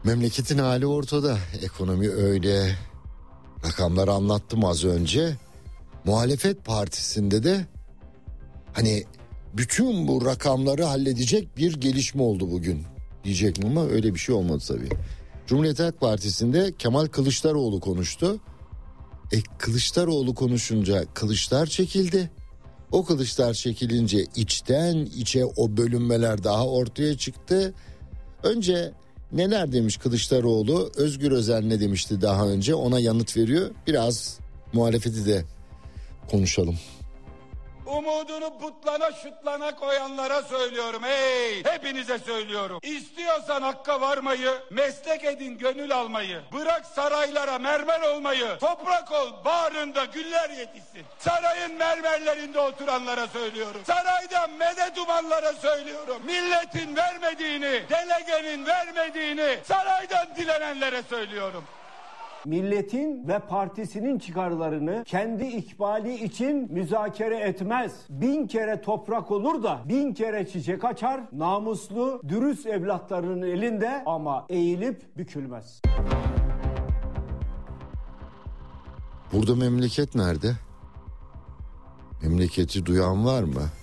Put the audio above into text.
Memleketin hali ortada. Ekonomi öyle. Rakamları anlattım az önce. Muhalefet partisinde de hani bütün bu rakamları halledecek bir gelişme oldu bugün diyecektim ama öyle bir şey olmadı tabii. Cumhuriyet Halk Partisi'nde Kemal Kılıçdaroğlu konuştu. Kılıçdaroğlu konuşunca kılıçlar çekildi. O kılıçlar çekilince içten içe o bölünmeler daha ortaya çıktı. Önce neler demiş Kılıçdaroğlu? Özgür Özel ne demişti daha önce? Ona yanıt veriyor. Biraz muhalefeti de konuşalım. Umudunu putlana şutlana koyanlara söylüyorum, hey hepinize söylüyorum. İstiyorsan hakka varmayı, meslek edin gönül almayı. Bırak saraylara mermer olmayı, toprak ol bağrında güller yetişsin. Sarayın mermerlerinde oturanlara söylüyorum. Saraydan medet umanlara söylüyorum. Milletin vermediğini, delegenin vermediğini saraydan dilenenlere söylüyorum. Milletin ve partisinin çıkarlarını kendi ikbali için müzakere etmez. 1000 kere toprak olur da 1000 kere çiçek açar. Namuslu, dürüst evlatlarının elinde ama eğilip bükülmez. Burada memleket nerede? Memleketi duyan var mı?